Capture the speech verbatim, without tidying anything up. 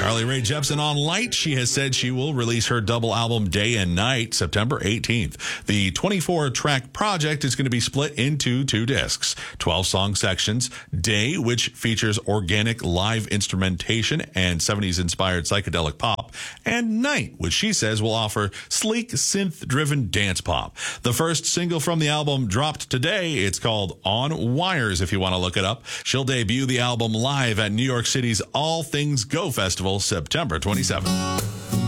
Carly Rae Jepsen on Light. She has said she will release her double album Day and Night September eighteenth. The twenty-four track project is going to be split into two discs, twelve song sections. Day, which features organic live instrumentation and seventies inspired psychedelic pop, and Night, which she says will offer sleek synth driven dance pop. The first single from the album dropped today. It's called On Wires if you want to look it up. She'll debut the album live at New York City's All Things Go Festival September twenty-seventh.